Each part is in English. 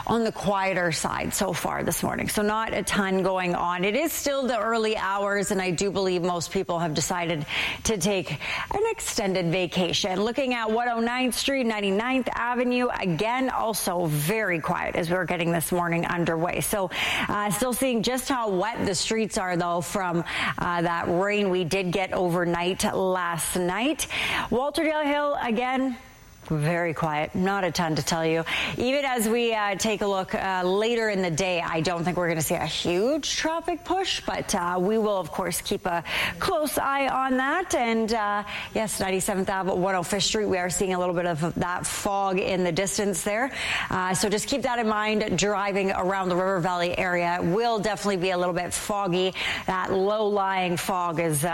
on the quieter side so far this morning. So not a ton going on. It is still the early hours, and I do believe most people have decided to take an extended vacation. Looking at 109th Street, 99th Avenue, again, also very quiet as we're getting this morning underway. So still seeing just how wet the streets are, though, from that rain we did get overnight last night. Walterdale Hill, again, very quiet. Not a ton to tell you. Even as we take a look later in the day, I don't think we're going to see a huge traffic push, but we will, of course, keep a close eye on that. And yes, 97th Ave, 105th Street, we are seeing a little bit of that fog in the distance there. So just keep that in mind. Driving around the River Valley area will definitely be a little bit foggy. That low-lying fog is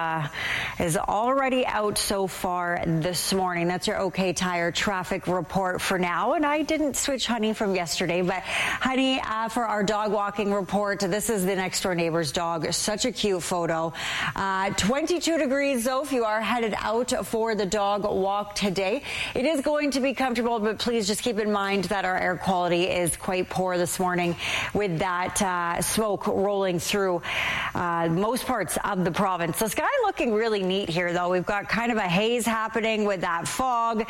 already out so far this morning. That's your OK Tire traffic report for now. And I didn't switch Honey from yesterday, but Honey, for our dog walking report, this is the next door neighbor's dog. Such a cute photo. 22 degrees, though, if you are headed out for the dog walk today. It is going to be comfortable, but please just keep in mind that our air quality is quite poor this morning with that smoke rolling through most parts of the province. The sky looking really neat here, though. We've got kind of a haze happening with that fog.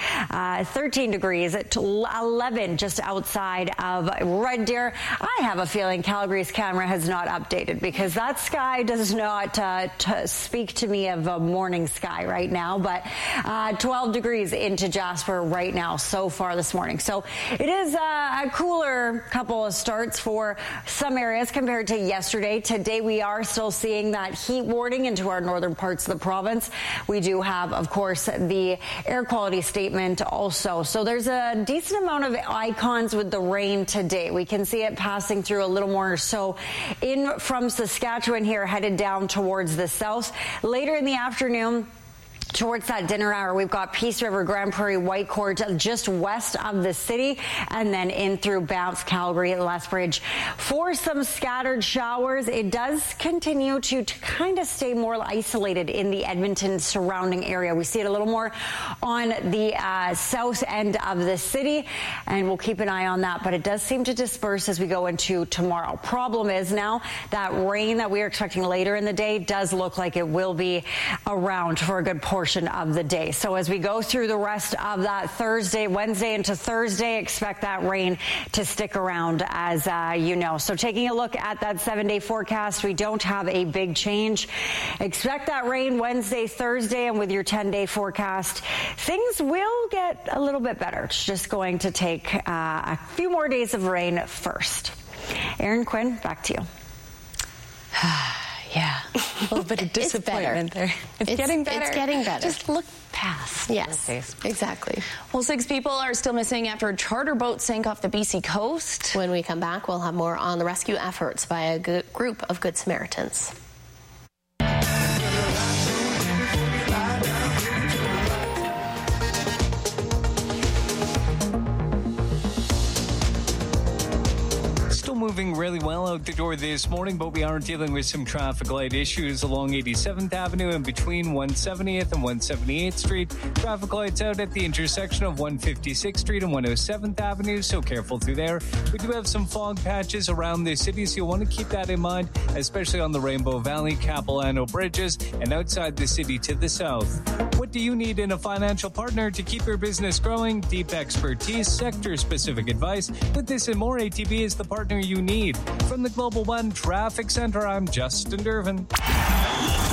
13 degrees at 11 just outside of Red Deer. I have a feeling Calgary's camera has not updated because that sky does not speak to me of a morning sky right now, but 12 degrees into Jasper right now so far this morning. So it is a cooler couple of starts for some areas compared to yesterday. Today we are still seeing that heat warning into our northern parts of the province. We do have, of course, the air quality statement also. So there's a decent amount of icons with the rain today. We can see it passing through a little more so in from Saskatchewan here, headed down towards the south. Later in the afternoon, towards that dinner hour, we've got Peace River, Grand Prairie, Whitecourt, just west of the city, and then in through Banff, Calgary, Lethbridge for some scattered showers. It does continue to kind of stay more isolated in the Edmonton surrounding area. We see it a little more on the south end of the city, and we'll keep an eye on that, but it does seem to disperse as we go into tomorrow. Problem is now that rain that we are expecting later in the day does look like it will be around for a good portion of the day. So as we go through the rest of that Wednesday into Thursday, expect that rain to stick around, as you know. So taking a look at that 7-day forecast, we don't have a big change. Expect that rain Wednesday, Thursday, and with your 10-day forecast, things will get a little bit better. It's just going to take a few more days of rain first. Erin, Quinn, back to you. Yeah, a little bit of disappointment there. It's getting better. It's getting better. Just look past. Yes, exactly. Well, 6 people are still missing after a charter boat sank off the BC coast. When we come back, we'll have more on the rescue efforts by a group of Good Samaritans. Moving really well out the door this morning, but we are dealing with some traffic light issues along 87th Avenue and between 170th and 178th Street. Traffic lights out at the intersection of 156th Street and 107th Avenue, so careful through there. We do have some fog patches around the city, so you'll want to keep that in mind, especially on the Rainbow Valley, Capilano bridges, and outside the city to the south. What do you need in a financial partner to keep your business growing? Deep expertise, sector-specific advice. With this and more, ATB is the partner you need. From the Global One Traffic Center, I'm Justin Dervin.